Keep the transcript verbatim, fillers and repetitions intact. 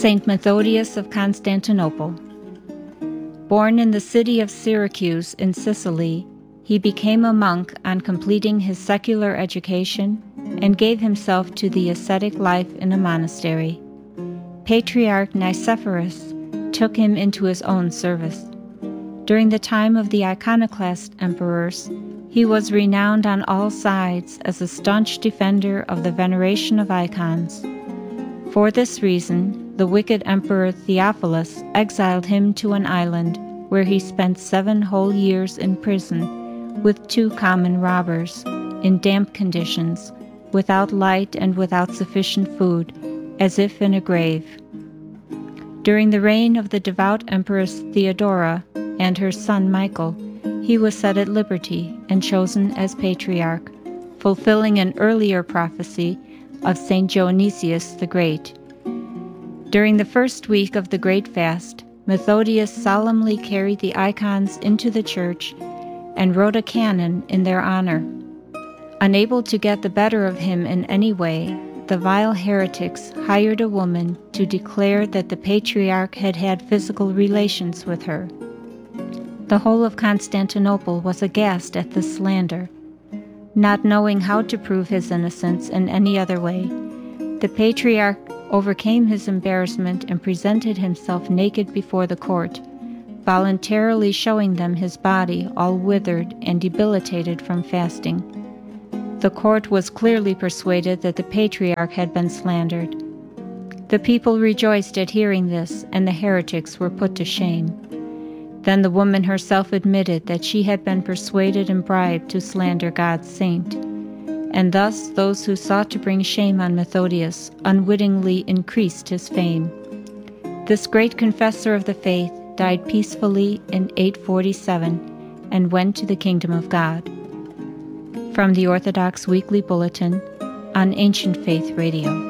Saint Methodius of Constantinople. Born in the city of Syracuse in Sicily, he became a monk on completing his secular education and gave himself to the ascetic life in a monastery. Patriarch Nicephorus took him into his own service. During the time of the iconoclast emperors, he was renowned on all sides as a staunch defender of the veneration of icons. For this reason, the wicked Emperor Theophilus exiled him to an island where he spent seven whole years in prison with two common robbers, in damp conditions, without light and without sufficient food, as if in a grave. During the reign of the devout Empress Theodora and her son Michael, he was set at liberty and chosen as patriarch, fulfilling an earlier prophecy of Saint Dionysius the Great. During the first week of the Great Fast, Methodius solemnly carried the icons into the church and wrote a canon in their honor. Unable to get the better of him in any way, the vile heretics hired a woman to declare that the patriarch had had physical relations with her. The whole of Constantinople was aghast at this slander. Not knowing how to prove his innocence in any other way, the patriarch overcame his embarrassment and presented himself naked before the court, voluntarily showing them his body all withered and debilitated from fasting. The court was clearly persuaded that the patriarch had been slandered. The people rejoiced at hearing this, and the heretics were put to shame. Then the woman herself admitted that she had been persuaded and bribed to slander God's saint, and thus those who sought to bring shame on Methodius unwittingly increased his fame. This great confessor of the faith died peacefully in eight forty-seven and went to the kingdom of God. From the Orthodox Weekly Bulletin on Ancient Faith Radio.